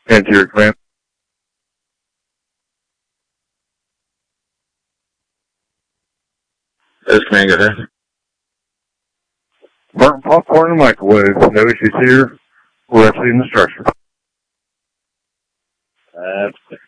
Interior command. This command, go ahead. Burnt popcorn and microwave. No issues here. We're actually in the structure.